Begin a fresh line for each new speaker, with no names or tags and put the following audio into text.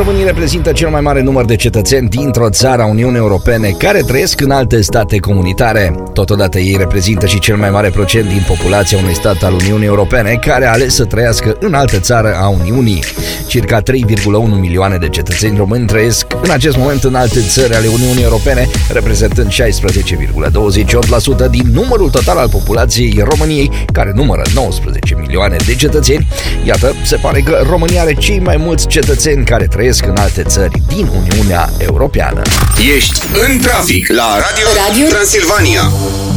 Românii reprezintă cel mai mare număr de cetățeni dintr-o țară a Uniunii Europene care trăiesc în alte state comunitare. Totodată ei reprezintă și cel mai mare procent din populația unui stat al Uniunii Europene care a ales să trăiască în altă țară a Uniunii. Circa 3,1 milioane de cetățeni români trăiesc în acest moment în alte țări ale Uniunii Europene, reprezentând 16,28% din numărul total al populației României, care numără 19 milioane de cetățeni. Iată, se pare că România are cei mai mulți cetățeni care trăiesc în alte țări din Uniunea Europeană.
Ești în trafic la Radio Transilvania.